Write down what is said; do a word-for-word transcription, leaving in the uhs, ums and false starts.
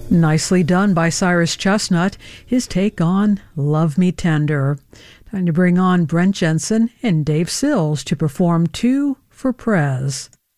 Nicely done by Cyrus Chestnut, his take on Love Me Tender. Time to bring on Brent Jensen and Dave Sills to perform Two for Prez.